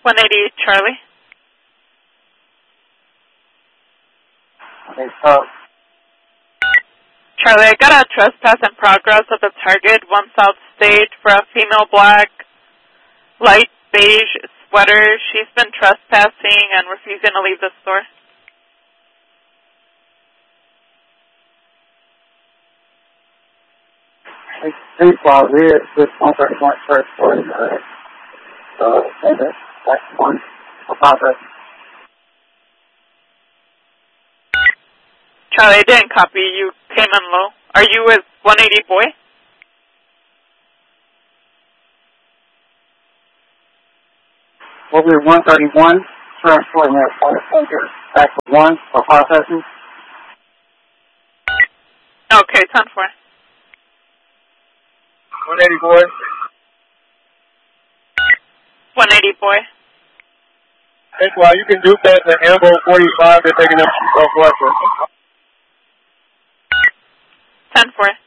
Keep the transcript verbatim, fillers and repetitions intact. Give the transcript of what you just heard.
one eighty Charlie. Okay, so. Charlie, I got a trespass in progress at the Target, one South State, for a female black, light beige sweater. She's been trespassing and refusing to leave the store. Three while we're with one thirty point first story. So that's one progress. Charlie, I didn't copy. You came in low. Are you with one eighty boy? Well, we're one thirty-one, transferring that point back to one for processing. Okay, ten four. one eighty boy. one eighty boy. Hey, well, you can do that to Ambo forty-five. They're taking up Northwestern. ten four.